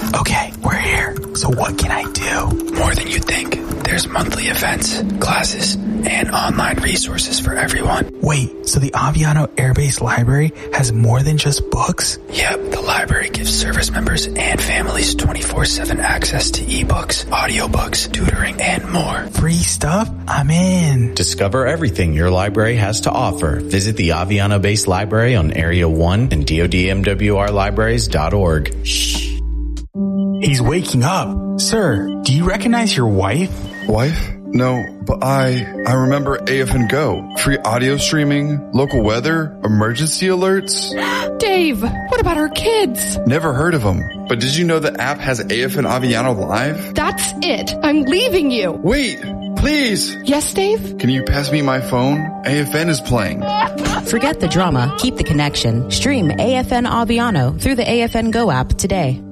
Okay, we're here. So what can I do? More than you think. There's monthly events, classes, and online resources for everyone. Wait, so the Aviano Air Base Library has more than just books? Yep, the library gives service members and families 24/7 access to ebooks, audiobooks, tutoring, and more. Free stuff? I'm in. Discover everything your library has to offer. Visit the Aviano Base Library on Area 1 and DODMWRlibraries.org. Shh. He's waking up. Sir, do you recognize your wife? Wife? No, but I remember AFN Go. Free audio streaming, local weather, emergency alerts. Dave, what about our kids? Never heard of them. But did you know the app has AFN Aviano Live? That's it. I'm leaving you. Wait, please. Yes, Dave? Can you pass me my phone? AFN is playing. Forget the drama. Keep the connection. Stream AFN Aviano through the AFN Go app today.